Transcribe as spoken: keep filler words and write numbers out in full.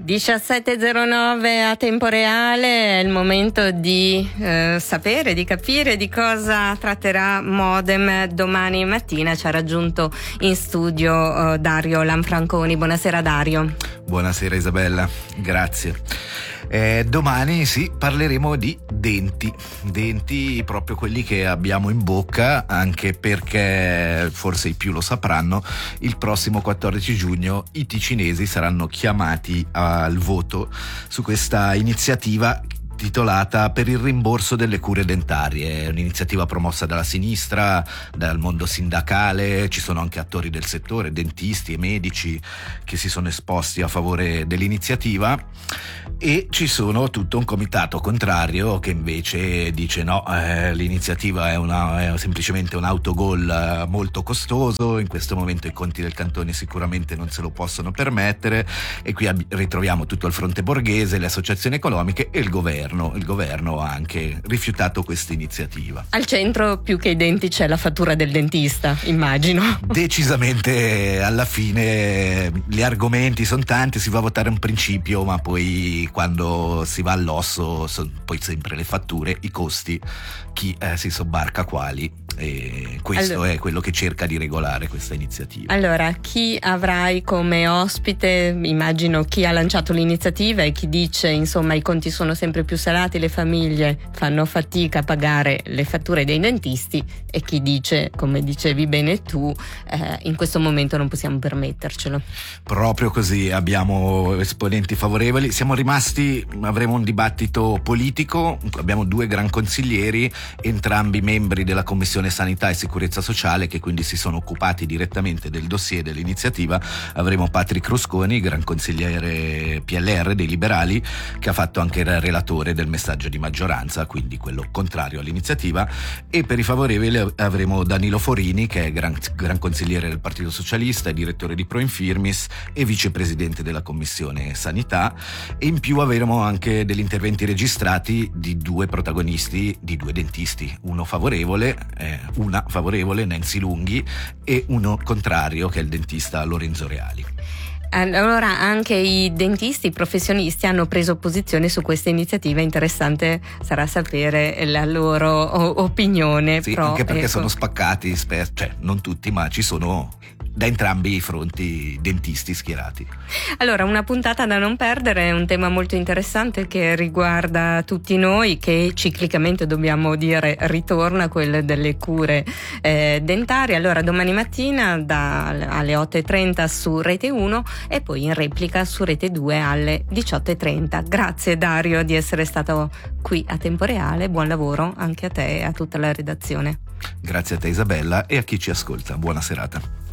diciassette e zero nove a tempo reale, è il momento di eh, sapere, di capire di cosa tratterà Modem domani mattina. Ci ha raggiunto in studio eh, Dario Lanfranconi. Buonasera Dario. Buonasera Isabella, grazie. Eh, domani sì, parleremo di denti, denti proprio quelli che abbiamo in bocca, anche perché forse i più lo sapranno, il prossimo quattordici giugno i ticinesi saranno chiamati al voto su questa iniziativa titolata Per il rimborso delle cure dentarie. È un'iniziativa promossa dalla sinistra, dal mondo sindacale. Ci sono anche attori del settore, dentisti e medici che si sono esposti a favore dell'iniziativa, e ci sono tutto un comitato contrario che invece dice no, eh, l'iniziativa è, una, è semplicemente un autogol molto costoso, in questo momento i conti del cantone sicuramente non se lo possono permettere, e qui ab- ritroviamo tutto il fronte borghese, le associazioni economiche e il governo. Il governo ha anche rifiutato questa iniziativa. Al centro, più che i denti, c'è la fattura del dentista, immagino. Decisamente, alla fine gli argomenti sono tanti, si va a votare un principio, ma poi quando si va all'osso sono poi sempre le fatture, i costi, chi eh, si sobbarca quali, e questo allora, è quello che cerca di regolare questa iniziativa. Allora, chi avrai come ospite? Immagino chi ha lanciato l'iniziativa e chi dice insomma i conti sono sempre più salati, le famiglie fanno fatica a pagare le fatture dei dentisti, e chi dice, come dicevi bene tu, eh, in questo momento non possiamo permettercelo. Proprio così, abbiamo esponenti favorevoli, siamo rimasti, avremo un dibattito politico, abbiamo due gran consiglieri, entrambi membri della Commissione Sanità e Sicurezza Sociale, che quindi si sono occupati direttamente del dossier dell'iniziativa. Avremo Patrick Rusconi, gran consigliere P L R dei Liberali, che ha fatto anche il relatore del messaggio di maggioranza, quindi quello contrario all'iniziativa, e per i favorevoli avremo Danilo Forini, che è gran, gran consigliere del Partito Socialista e direttore di Pro Infirmis e vicepresidente della Commissione Sanità, e in più avremo anche degli interventi registrati di due protagonisti, di due dentisti, uno favorevole, eh, una favorevole, Nancy Lunghi, e uno contrario, che è il dentista Lorenzo Reali. Allora anche i dentisti, i professionisti hanno preso posizione su questa iniziativa. Interessante sarà sapere la loro o- opinione. Sì, pro, anche perché ecco. sono spaccati, spe- cioè non tutti, ma ci sono da entrambi i fronti dentisti schierati. Allora, una puntata da non perdere, un tema molto interessante che riguarda tutti noi, che ciclicamente dobbiamo dire ritorna, quello delle cure eh, dentarie. Allora domani mattina da, alle otto e trenta su Rete uno e poi in replica su Rete due alle diciotto e trenta. Grazie Dario di essere stato qui a tempo reale, buon lavoro anche a te e a tutta la redazione. Grazie a te Isabella e a chi ci ascolta, buona serata.